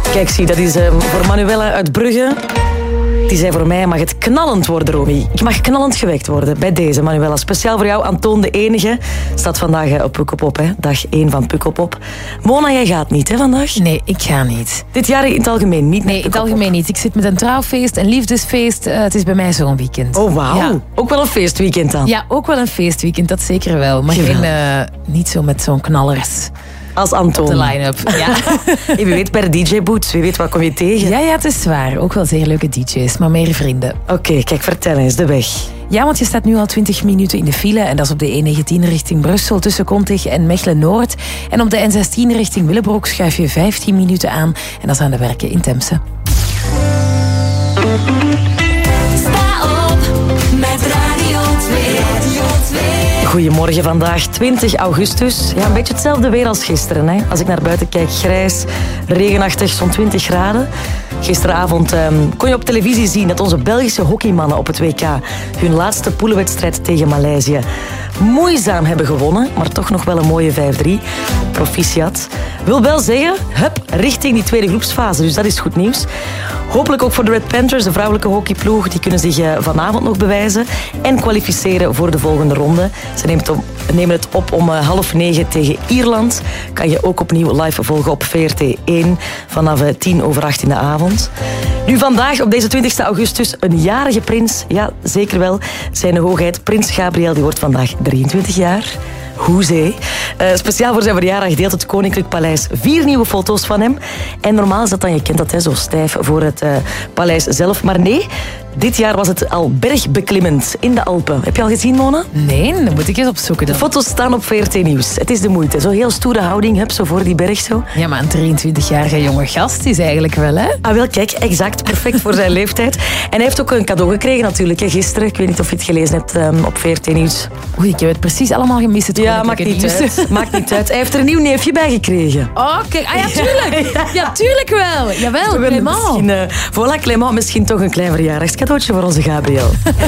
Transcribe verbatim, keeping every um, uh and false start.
Kijk, zie, dat is uh, voor Manuela uit Brugge. Die zei voor mij, mag het knallend worden, Romy. Ik mag knallend gewekt worden. Bij deze, Manuela. Speciaal voor jou, Antoon de Enige. Staat vandaag op Pukkelpop, hè. Dag één van Pukkelpop. Mona, jij gaat niet, hè, vandaag? Nee, ik ga niet. Dit jaar in het algemeen niet? Nee, in het algemeen niet. Ik zit met een trouwfeest, een liefdesfeest. Uh, het is bij mij zo'n weekend. Oh, wauw. Ja. Ook wel een feestweekend dan? Ja, ook wel een feestweekend, dat zeker wel. Maar geen, uh, niet zo met zo'n knallers. Als Antoon. De line-up, ja. Wie weet per D J-boots, wie weet wat kom je tegen? Ja, ja, het is waar. Ook wel zeer leuke D J's, maar meer vrienden. Oké, okay, kijk, vertel eens, de weg. Ja, want je staat nu al twintig minuten in de file. En dat is op de E negentien richting Brussel tussen Kontig en Mechelen-Noord. En op de N zestien richting Willebroek schuif je vijftien minuten aan. En dat is aan de werken in Temse. Sta op met Radio twee. Goedemorgen, vandaag twintig augustus. Ja, een beetje hetzelfde weer als gisteren. Hè. Als ik naar buiten kijk, grijs, regenachtig, zo'n twintig graden. Gisteravond um, kon je op televisie zien dat onze Belgische hockeymannen op het W K hun laatste poelenwedstrijd tegen Maleisië moeizaam hebben gewonnen, maar toch nog wel een mooie vijf drie. Proficiat. Wil wel zeggen, hup, richting die tweede groepsfase, dus dat is goed nieuws. Hopelijk ook voor de Red Panthers, de vrouwelijke hockeyploeg. Die kunnen zich uh, vanavond nog bewijzen en kwalificeren voor de volgende ronde. Ze nemen het op, nemen het op om uh, half negen tegen Ierland. Kan je ook opnieuw live volgen op V R T één vanaf uh, tien over acht in de avond. Nu vandaag, op deze twintigste augustus, een jarige prins. Ja, zeker wel. Zijn hoogheid Prins Gabriel, die wordt vandaag drieëntwintig jaar. Hoezee. Uh, speciaal voor zijn verjaardag deelt het Koninklijk Paleis vier nieuwe foto's van hem. En normaal is dat dan, je kent dat, hè, zo stijf voor het uh, paleis zelf. Maar nee, dit jaar was het al bergbeklimmend in de Alpen. Heb je al gezien, Mona? Nee, dan moet ik eens opzoeken dan. De foto's staan op V R T Nieuws. Het is de moeite. Zo heel stoere houding, heb, zo voor die berg zo. Ja, maar een drieëntwintigjarige jonge gast is eigenlijk wel, hè? Ah, wel, kijk, exact. Perfect voor zijn leeftijd. En hij heeft ook een cadeau gekregen natuurlijk, hè, gisteren. Ik weet niet of je het gelezen hebt um, op V R T Nieuws. Oei, ik heb het precies allemaal gemist. Het ja, maakt niet uit. Maakt niet uit. Hij heeft er een nieuw neefje bij gekregen. Oh, kijk. Ah ja, tuurlijk. Ja, ja tuurlijk wel. Jawel, Clément. Misschien, uh, voilà, Clément, misschien toch een klein verjaardagscadeautje voor onze Gabriel.